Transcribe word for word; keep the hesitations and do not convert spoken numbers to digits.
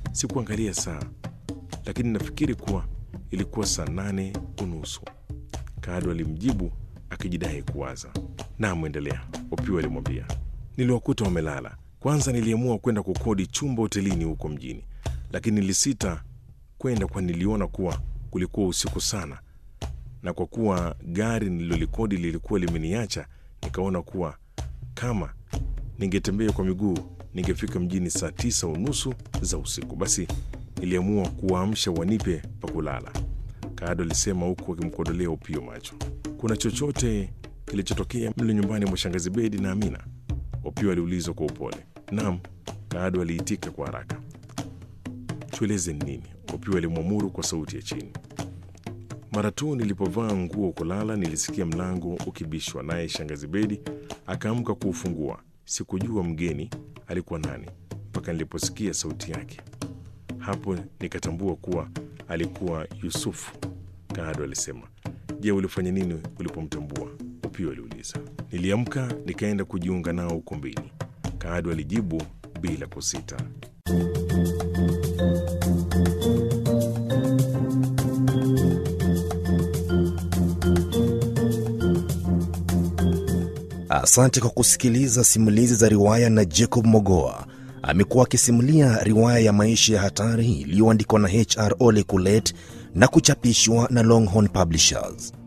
Sikuangalia saa, lakini nafikiri kuwa ilikuwa saa nane unusu. Kado alimjibu akijidai kuwaza. Naam, endelea, Opiyo alimwambia. Niliwakuta wamelala. Kwanza niliamua kwenda kukodi chumba hotelini huko mjini, lakini nilisita kwenda kwa niliona kuwa kulikuwa usiku sana, na kwa kuwa gari nililolikodi lilikuwa limeniacha, nikaona kuwa kama ningetembea kwa miguu ningefika mjini saa tisa unusu za usiku. Basi niliamua kuwaamsha wanipe pa kulala, Kado alisema huku akimkodolea Opiyo macho. Kuna chochote kilichotokea mle nyumbani mwa shangazi Bedi na Amina? Opiyo aliulizwa kwa upole. Naam, Kado aliitika kwa haraka. Tueleze nini? Opiyo alimwamuru kwa sauti ya chini. Mara tu nilipovaa nguo kulala nilisikia mlango ukibishwa, naye shangazi Bedi akaamka kuufungua. Sikujua mgeni alikuwa nani mpaka niliposikia sauti yake. Hapo nikatambua kuwa alikuwa Yusufu, Kado alisema. Je, ulifanya nini ulipomtambua? Opiyo aliuliza. Niliamka nikaenda kujiunga nao ukumbini, Kado alijibu bila kusita. Asante kwa kusikiliza simulizi za riwaya na Jacob Mogoa. Amekuwa akisimulia riwaya ya maisha ya hatari iliyoandikwa na H R Ole Kulet na kuchapishwa na Longhorn Publishers.